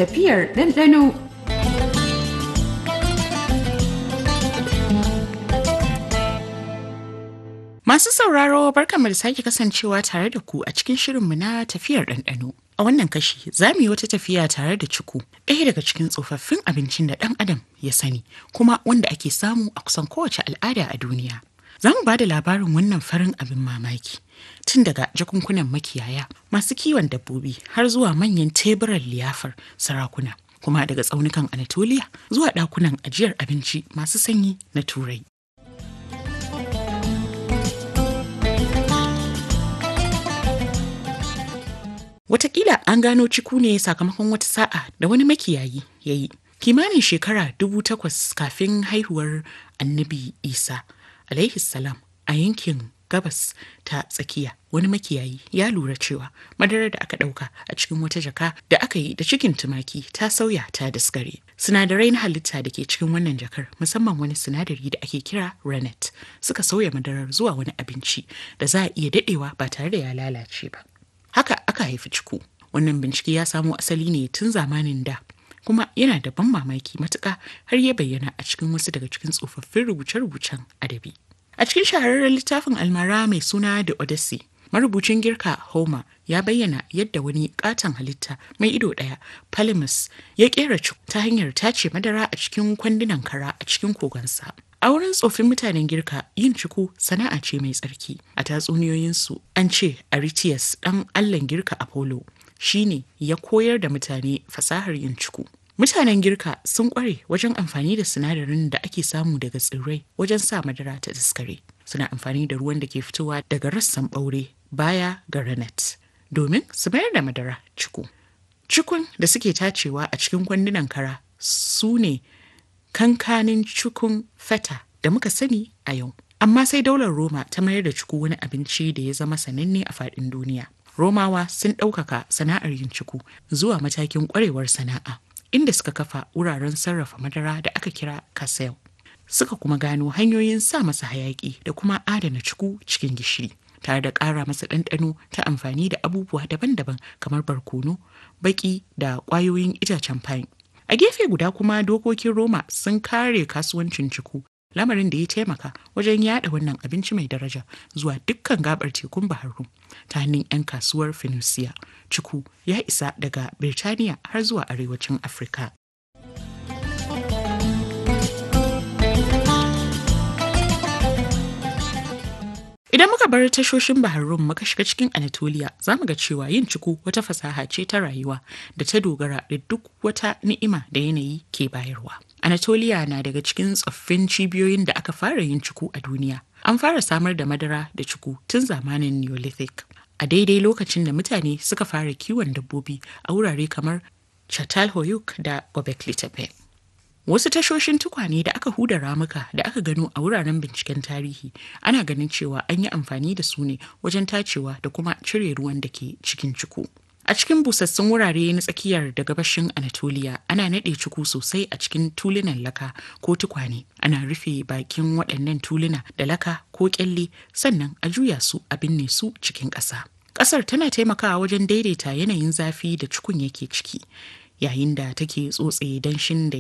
tafiyar ɗanɗano. Masu sauraro barkanmu da sake kasancewa tare da ku a cikin shirinmu na tafiyar ɗanɗano. A wannan kashi za mu yi wata tafiya tare da ciku, ɗaya daga cikin tsofaffin abincin da ɗan adam ya sani, kuma wanda ake samu a kusan kowace al'ada a duniya. Za mu ba da labarin wannan farin abin mamaki, tun daga jakunkunan makiyaya masu kiwon dabbobi har zuwa manyan teburan liyafar sarakuna, kuma daga tsaunukan Anatolia zuwa ɗakunan ajiyar abinci masu sanyi na Turai. Wataƙila an gano ciku ne sakamakon wata sa'a da wani makiyayi ya yi. Kimanin shekara 8,000 kafin haihuwar Annabi Isa, alaihi salam, a yankin gabas ta tsakiya, wani makiyayi ya lura cewa madarar da aka ɗauka a cikin wata jaka da aka yi da cikin tumaki ta sauya ta daskare. Sinadarai na halitta da ke cikin wannan jakar, musamman wani sinadari da ake kira rennet, suka sauya madarar zuwa wani abinci da za a iya daɗewa ba tare da ya lalace ba. Haka aka haifi ciku. Wannan bincike ya samo asali ne tun zamanin da, kuma yana da ban mamaki matuƙa har ya bayyana a cikin wasu daga cikin tsofaffin rubuce-rubucen adabi. A cikin shahararren littafin almara mai suna The Odyssey, marubucin Girka Homer ya bayyana yadda wani katon halitta mai ido ɗaya, Palamus, ya ƙera ciku ta hanyar tace madara a cikin kwandunan kara a cikin kogonsa. A wurin tsofin mutanen Girka, yin ciku sana'a ce mai tsarki. A tatsuniyoyinsu, an ce Aretius, ɗan Allahn Girka Apollo, shine ya koyar da mutane fasahar yin ciku. Mutanen Girka sun ƙware wajen amfani da sinadarin da ake samu daga tsirrai wajen sa madara ta daskare. Suna amfani da ruwan da ke fitowa daga rassan ɓaure baya ga rennet domin su mayar da madara ciku. Cikun da suke tacewa a cikin kwandunan kara su ne kankanin cikun feta da muka sani a yau. Amma sai daular Roma ta mayar da ciku wani abinci da ya zama sananne a faɗin duniya. Romawa sun ɗaukaka sana'ar yin ciku zuwa matakin ƙwarewar sana'a, inda suka kafa wuraren sarrafa madara da aka kira kasel. Suka kuma gano hanyoyin sa masa hayaƙi da kuma adana ciku cikin gishiri, tare da ƙara masa ɗanɗano ta amfani da abubuwa daban-daban kamar barkono, baƙi da ƙwayoyin itacen pine. A gefe guda kuma dokokin Roma sun kare kasuwancin ciku, lamarin da ya taimaka wajen yada wannan abinci mai daraja zuwa dukkan gabar tekun Bahar Rum ta hannun 'yan kasuwar Phoenicia. Ciku ya isa daga Birtaniya har zuwa arewacin Afirka. Idan muka bar tashoshin Bahar Rum muka shiga cikin Anatolia, za mu ga cewa yin ciku wata fasaha ce ta rayuwa da ta dogara da duk wata ni'ima da yanayi ke bayarwa. Anatolia na daga cikin tsoffin cibiyoyin da aka fara yin ciku a duniya. An fara samar da madara da ciku tun zamanin Neolithic, a daidai lokacin da mutane suka fara kiwon dabbobi a wurare kamar Çatalhöyük da Göbekli Tepe. Wasu tashoshin tukwane da aka huda ramuka da aka gano a wuraren binciken tarihi, ana ganin cewa an yi amfani da su ne wajen tacewa da kuma cire ruwan da ke cikin ciku. A cikin busassun wurare na tsakiyar da gabashin Anatolia, ana naɗe ciku sosai a cikin tulunan laka ko tukwane. Ana rufe bakin waɗannan tuluna da laka ko ƙyalle, sannan a juya su a binne su cikin ƙasa. Ƙasar tana taimakawa wajen daidaita yanayin zafi da cikun yake ciki, yayin da take tsotse danshin da